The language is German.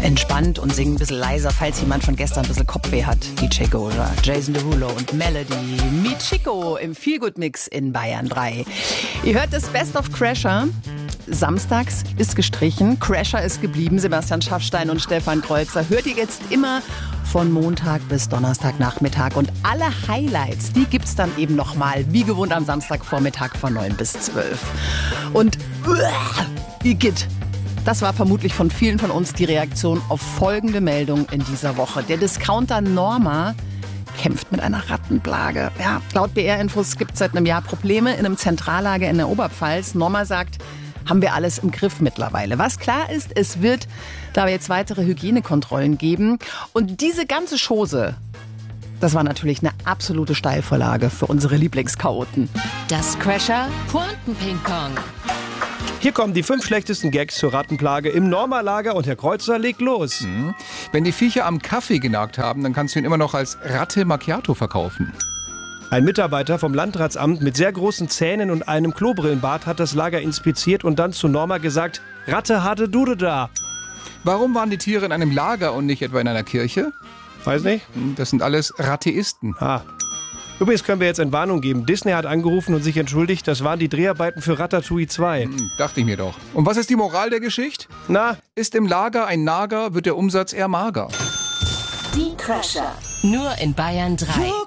entspannt und singen ein bisschen leiser, falls jemand von gestern ein bisschen Kopfweh hat. DJ Goja, Jason Derulo und Melody Michiko im Feelgood-Mix in Bayern 3. Ihr hört das Best of Crasher. Samstags ist gestrichen, Crasher ist geblieben. Sebastian Schaffstein und Stefan Kreuzer hört ihr jetzt immer von Montag bis Donnerstagnachmittag. Und alle Highlights, die gibt's dann eben nochmal, wie gewohnt am Samstagvormittag von 9 bis 12. Und Igitt. Das war vermutlich von vielen von uns die Reaktion auf folgende Meldung in dieser Woche. Der Discounter Norma kämpft mit einer Rattenplage. Ja, laut BR-Infos gibt es seit einem Jahr Probleme in einem Zentrallager in der Oberpfalz. Norma sagt, haben wir alles im Griff mittlerweile. Was klar ist, es wird da jetzt weitere Hygienekontrollen geben. Und diese ganze Chose, das war natürlich eine absolute Steilvorlage für unsere Lieblingschaoten. Das Crasher Pointen-Ping-Pong. Hier kommen die 5 schlechtesten Gags zur Rattenplage im Norma-Lager und Herr Kreuzer legt los. Wenn die Viecher am Kaffee genagt haben, dann kannst du ihn immer noch als Ratte Macchiato verkaufen. Ein Mitarbeiter vom Landratsamt mit sehr großen Zähnen und einem Klobrillenbart hat das Lager inspiziert und dann zu Norma gesagt, Ratte hatte Dude da. Warum waren die Tiere in einem Lager und nicht etwa in einer Kirche? Weiß nicht. Das sind alles Ratteisten. Übrigens können wir jetzt Entwarnung geben. Disney hat angerufen und sich entschuldigt, das waren die Dreharbeiten für Ratatouille 2. Dachte ich mir doch. Und was ist die Moral der Geschichte? Na? Ist im Lager ein Nager, wird der Umsatz eher mager. Die Crasher. Nur in Bayern 3.